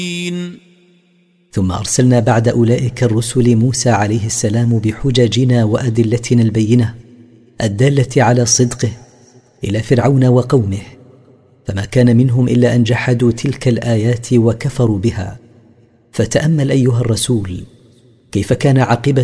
ثم أرسلنا بعد أولئك الرسل موسى عليه السلام بحججنا وأدلتنا البينة الدالة على صدقه إلى فرعون وقومه، فما كان منهم إلا أن جحدوا تلك الآيات وكفروا بها. فتأمل أيها الرسول كيف كان عاقبة